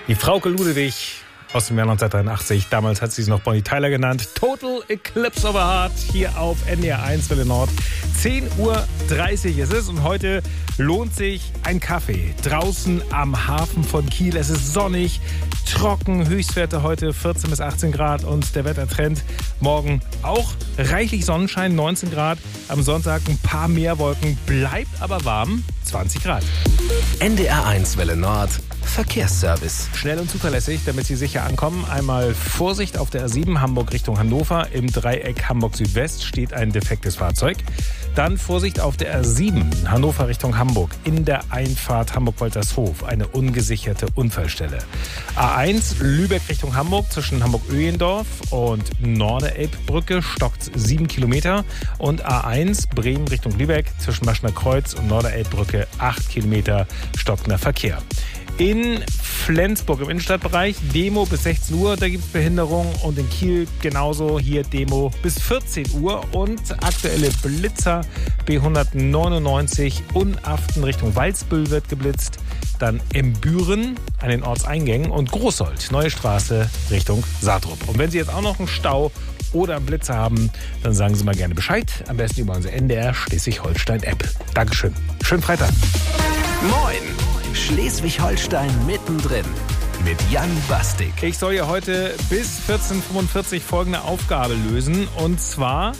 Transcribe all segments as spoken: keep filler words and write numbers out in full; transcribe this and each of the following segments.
Die Frauke Ludewig aus dem Jahr neunzehnhundertdreiundachtzig. Damals hat sie es noch Bonnie Tyler genannt. Total Eclipse of a Heart hier auf N D R eins Welle Nord. zehn Uhr dreißig ist es und heute lohnt sich ein Kaffee draußen am Hafen von Kiel. Es ist sonnig, trocken, Höchstwerte heute vierzehn bis achtzehn Grad und der Wettertrend morgen auch reichlich Sonnenschein, neunzehn Grad. Am Sonntag ein paar mehr Wolken, bleibt aber warm, zwanzig Grad. N D R eins Welle Nord Verkehrsservice. Schnell und zuverlässig, damit Sie sicher ankommen. Einmal Vorsicht auf der A sieben Hamburg Richtung Hannover. Im Dreieck Hamburg Südwest steht ein defektes Fahrzeug. Dann Vorsicht auf der A sieben Hannover Richtung Hamburg. In der Einfahrt Hamburg-Woltershof eine ungesicherte Unfallstelle. A eins Lübeck Richtung Hamburg zwischen Hamburg-Öhlendorf und Norderelbbrücke stockt sieben Kilometer. Und A eins Bremen Richtung Lübeck zwischen Maschner Kreuz und Norderelbbrücke acht Kilometer stockender Verkehr. In Flensburg im Innenstadtbereich Demo bis sechzehn Uhr, da gibt es Behinderung. Und in Kiel genauso, hier Demo bis vierzehn Uhr. Und aktuelle Blitzer B hundertneunundneunzig Unaften Richtung Walsbüll wird geblitzt. Dann Embüren an den Ortseingängen und Großsold, Neue Straße Richtung Saatrup. Und wenn Sie jetzt auch noch einen Stau oder einen Blitzer haben, dann sagen Sie mal gerne Bescheid. Am besten über unsere N D R Schleswig-Holstein-App. Dankeschön. Schönen Freitag. Moin! Schleswig-Holstein mittendrin mit Jan Bastik. Ich soll ja heute bis vierzehn Uhr fünfundvierzig folgende Aufgabe lösen. Und zwar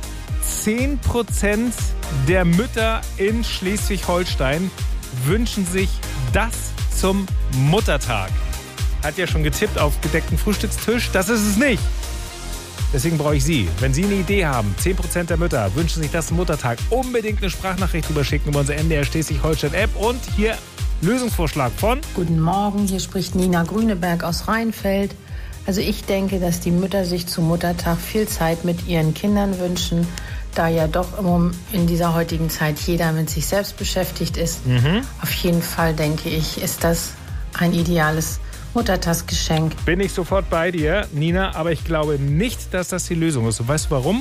zehn Prozent der Mütter in Schleswig-Holstein wünschen sich das zum Muttertag. Hat ja schon getippt auf gedeckten Frühstückstisch. Das ist es nicht. Deswegen brauche ich Sie. Wenn Sie eine Idee haben, zehn Prozent der Mütter wünschen sich das zum Muttertag, unbedingt eine Sprachnachricht rüberschicken über unsere N D R Schleswig-Holstein-App. Und hier Lösungsvorschlag von... Guten Morgen, hier spricht Nina Grüneberg aus Rheinfeld. Also ich denke, dass die Mütter sich zum Muttertag viel Zeit mit ihren Kindern wünschen, da ja doch im, in dieser heutigen Zeit jeder mit sich selbst beschäftigt ist. Mhm. Auf jeden Fall, denke ich, ist das ein ideales Muttertagsgeschenk. Bin ich sofort bei dir, Nina, aber ich glaube nicht, dass das die Lösung ist. Und weißt du warum?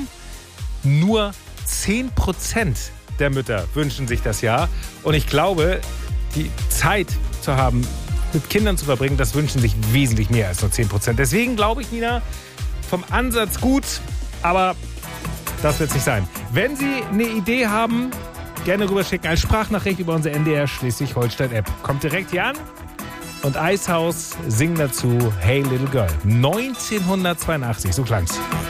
Nur zehn Prozent der Mütter wünschen sich das ja. Und ich glaube, die Zeit zu haben, mit Kindern zu verbringen, das wünschen sich wesentlich mehr als nur zehn Prozent. Deswegen glaube ich, Nina, vom Ansatz gut, aber das wird es nicht sein. Wenn Sie eine Idee haben, gerne rüberschicken als Sprachnachricht über unsere N D R Schleswig-Holstein-App. Kommt direkt hier an. Und Eishaus singen dazu Hey Little Girl. neunzehnhundertzweiundachtzig, so klang's.